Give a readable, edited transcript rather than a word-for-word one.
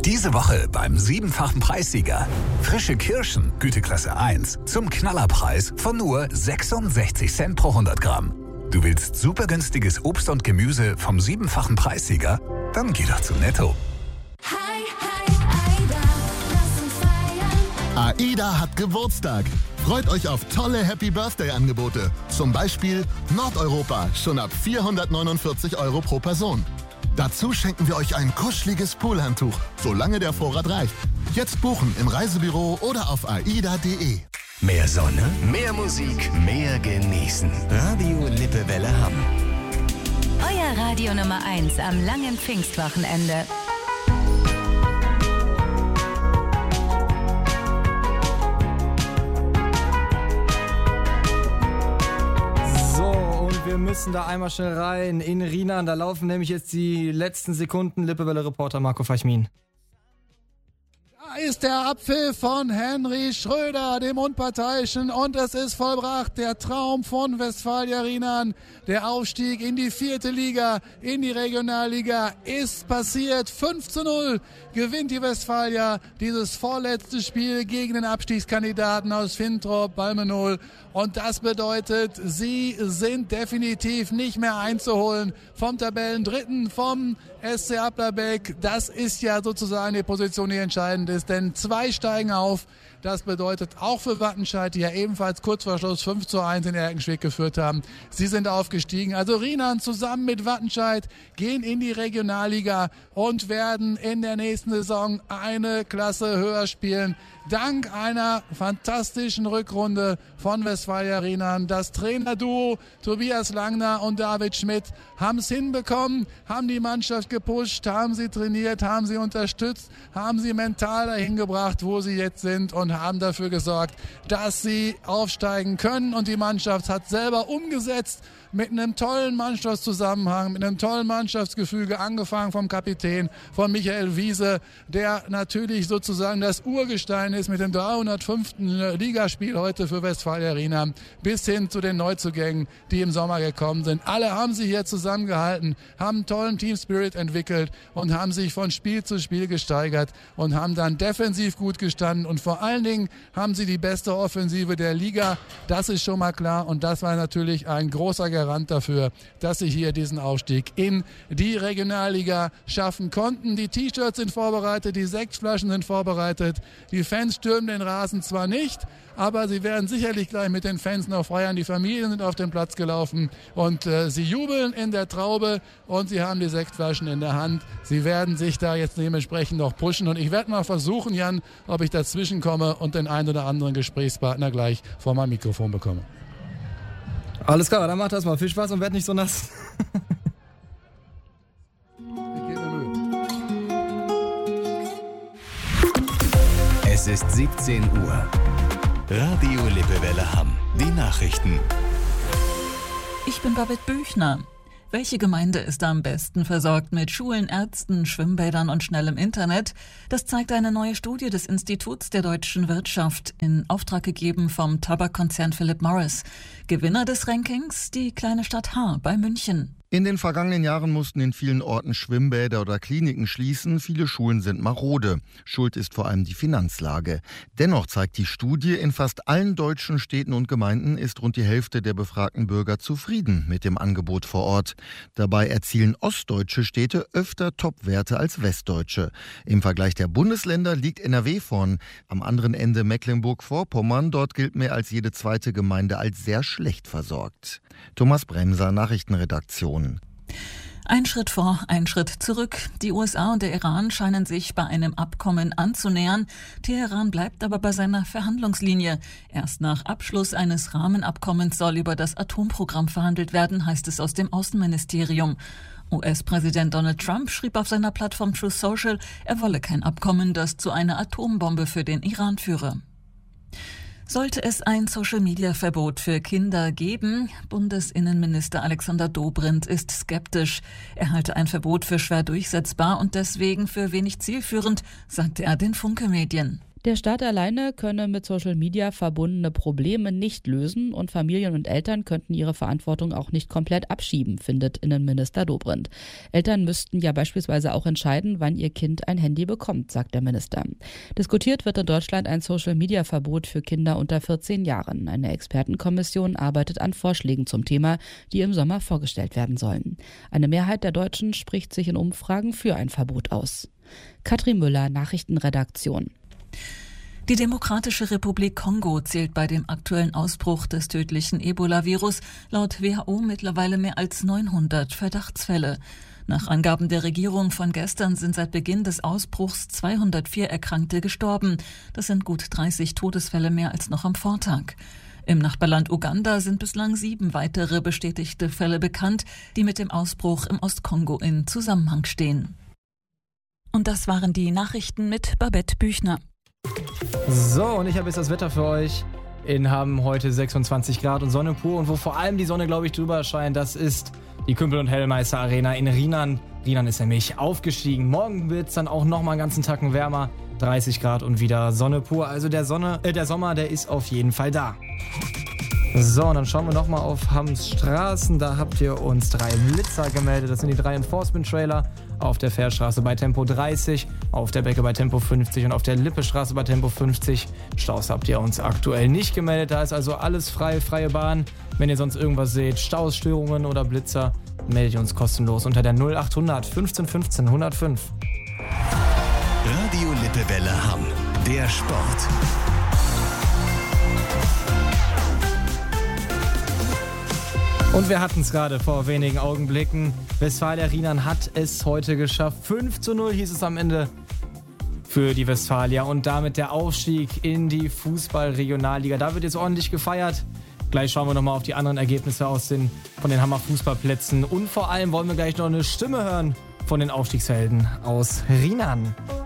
Diese Woche beim 7-fachen Preissieger. Frische Kirschen, Güteklasse 1, zum Knallerpreis von nur 66 Cent pro 100 Gramm. Du willst super günstiges Obst und Gemüse vom 7-fachen Preissieger? Dann geh doch zu Netto. AIDA hat Geburtstag. Freut euch auf tolle Happy-Birthday-Angebote. Zum Beispiel Nordeuropa, schon ab 449 € pro Person. Dazu schenken wir euch ein kuscheliges Poolhandtuch, solange der Vorrat reicht. Jetzt buchen im Reisebüro oder auf aida.de. Mehr Sonne, mehr Musik, mehr genießen. Radio Lippewelle Hamm. Euer Radio Nummer 1 am langen Pfingstwochenende. Wir müssen da einmal schnell rein in Rienan. Da laufen nämlich jetzt die letzten Sekunden. Lippewelle-Reporter Marco Feichmin. Da ist der Abpfiff von Henry Schröder, dem Unparteiischen, und es ist vollbracht. Der Traum von Westfalia Rienan, der Aufstieg in die 4. Liga, in die Regionalliga, ist passiert. 5:0 gewinnt die Westfalia dieses vorletzte Spiel gegen den Abstiegskandidaten aus Fintrop, Balmenol. Und das bedeutet, sie sind definitiv nicht mehr einzuholen vom Tabellendritten, vom SC Applerbeck. Das ist ja sozusagen die Position, die entscheidend ist, denn 2 steigen auf. Das bedeutet auch für Wattenscheid, die ja ebenfalls kurz vor Schluss 5:1 in Erkenschwick geführt haben. Sie sind aufgestiegen. Also Rienan zusammen mit Wattenscheid gehen in die Regionalliga und werden in der nächsten Saison eine Klasse höher spielen. Dank einer fantastischen Rückrunde von Westfalia Rienan. Das Trainerduo Tobias Langner und David Schmidt haben es hinbekommen, haben die Mannschaft gepusht, haben sie trainiert, haben sie unterstützt, haben sie mental dahin gebracht, wo sie jetzt sind, und haben dafür gesorgt, dass sie aufsteigen können. Und die Mannschaft hat selber umgesetzt mit einem tollen Mannschaftszusammenhang, mit einem tollen Mannschaftsgefüge, angefangen vom Kapitän, von Michael Wiese, der natürlich sozusagen das Urgestein ist mit dem 305. Ligaspiel heute für Westfalia Rienan, bis hin zu den Neuzugängen, die im Sommer gekommen sind. Alle haben sich hier zusammengehalten, haben einen tollen Team-Spirit entwickelt und haben sich von Spiel zu Spiel gesteigert und haben dann defensiv gut gestanden, und vor allen Dingen haben sie die beste Offensive der Liga. Das ist schon mal klar, und das war natürlich ein großer Garant dafür, dass sie hier diesen Aufstieg in die Regionalliga schaffen konnten. Die T-Shirts sind vorbereitet, die Sektflaschen sind vorbereitet, die Fans stürmen den Rasen zwar nicht, aber sie werden sicherlich gleich mit den Fans noch feiern. Die Familien sind auf den Platz gelaufen und sie jubeln in der Traube und sie haben die Sektflaschen in der Hand. Sie werden sich da jetzt dementsprechend noch pushen, und ich werde mal versuchen, Jan, ob ich dazwischen komme und den einen oder anderen Gesprächspartner gleich vor mein Mikrofon bekomme. Alles klar, dann macht das mal. Viel Spaß und werd nicht so nass. Es ist 17 Uhr. Radio Lippewelle Hamm. Die Nachrichten. Ich bin Babette Büchner. Welche Gemeinde ist am besten versorgt mit Schulen, Ärzten, Schwimmbädern und schnellem Internet? Das zeigt eine neue Studie des Instituts der deutschen Wirtschaft, in Auftrag gegeben vom Tabakkonzern Philip Morris. Gewinner des Rankings, die kleine Stadt Haar bei München. In den vergangenen Jahren mussten in vielen Orten Schwimmbäder oder Kliniken schließen. Viele Schulen sind marode. Schuld ist vor allem die Finanzlage. Dennoch zeigt die Studie, in fast allen deutschen Städten und Gemeinden ist rund die Hälfte der befragten Bürger zufrieden mit dem Angebot vor Ort. Dabei erzielen ostdeutsche Städte öfter Topwerte als westdeutsche. Im Vergleich der Bundesländer liegt NRW vorn. Am anderen Ende Mecklenburg-Vorpommern. Dort gilt mehr als jede zweite Gemeinde als sehr schlecht versorgt. Thomas Bremser, Nachrichtenredaktion. Ein Schritt vor, ein Schritt zurück. Die USA und der Iran scheinen sich bei einem Abkommen anzunähern. Teheran bleibt aber bei seiner Verhandlungslinie. Erst nach Abschluss eines Rahmenabkommens soll über das Atomprogramm verhandelt werden, heißt es aus dem Außenministerium. US-Präsident Donald Trump schrieb auf seiner Plattform Truth Social, er wolle kein Abkommen, das zu einer Atombombe für den Iran führe. Sollte es ein Social-Media-Verbot für Kinder geben? Bundesinnenminister Alexander Dobrindt ist skeptisch. Er halte ein Verbot für schwer durchsetzbar und deswegen für wenig zielführend, sagte er den Funke-Medien. Der Staat alleine könne mit Social Media verbundene Probleme nicht lösen und Familien und Eltern könnten ihre Verantwortung auch nicht komplett abschieben, findet Innenminister Dobrindt. Eltern müssten ja beispielsweise auch entscheiden, wann ihr Kind ein Handy bekommt, sagt der Minister. Diskutiert wird in Deutschland ein Social Media Verbot für Kinder unter 14 Jahren. Eine Expertenkommission arbeitet an Vorschlägen zum Thema, die im Sommer vorgestellt werden sollen. Eine Mehrheit der Deutschen spricht sich in Umfragen für ein Verbot aus. Katrin Müller, Nachrichtenredaktion. Die Demokratische Republik Kongo zählt bei dem aktuellen Ausbruch des tödlichen Ebola-Virus laut WHO mittlerweile mehr als 900 Verdachtsfälle. Nach Angaben der Regierung von gestern sind seit Beginn des Ausbruchs 204 Erkrankte gestorben. Das sind gut 30 Todesfälle mehr als noch am Vortag. Im Nachbarland Uganda sind bislang 7 weitere bestätigte Fälle bekannt, die mit dem Ausbruch im Ostkongo in Zusammenhang stehen. Und das waren die Nachrichten mit Babette Büchner. So, und ich habe jetzt das Wetter für euch. In haben heute 26 Grad und Sonne pur. Und wo vor allem die Sonne, glaube ich, drüber scheint, das ist die Kümpel- und Hellmeister Arena in Rienan. Rienan ist nämlich aufgestiegen. Morgen wird es dann auch nochmal einen ganzen Tacken wärmer. 30 Grad und wieder Sonne pur. Also der Sommer, der ist auf jeden Fall da. So, und dann schauen wir nochmal auf Hams Straßen. Da habt ihr uns 3 Blitzer gemeldet. Das sind die 3 Enforcement-Trailer auf der Fährstraße bei Tempo 30, auf der Becke bei Tempo 50 und auf der Lippestraße bei Tempo 50. Staus habt ihr uns aktuell nicht gemeldet. Da ist also alles frei, freie Bahn. Wenn ihr sonst irgendwas seht, Staus, Störungen oder Blitzer, meldet ihr uns kostenlos unter der 0800 15 15 105. Radio Lippewelle Hamm, der Sport. Und wir hatten es gerade vor wenigen Augenblicken. Westfalia Rienan hat es heute geschafft. 5:0 hieß es am Ende für die Westfalia und damit der Aufstieg in die Fußball-Regionalliga. Da wird jetzt ordentlich gefeiert. Gleich schauen wir nochmal auf die anderen Ergebnisse von den Hammer Fußballplätzen. Und vor allem wollen wir gleich noch eine Stimme hören von den Aufstiegshelden aus Rienan.